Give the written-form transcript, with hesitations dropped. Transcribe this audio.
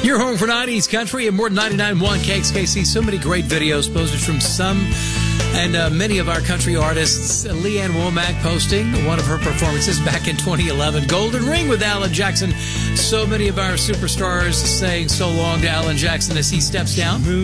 Your home for 90s country and more than 99.1 KXKC. So many great videos posted from some and many of our country artists. Leanne Womack posting one of her performances back in 2011. Golden Ring with Alan Jackson. So many of our superstars saying so long to Alan Jackson as he steps down.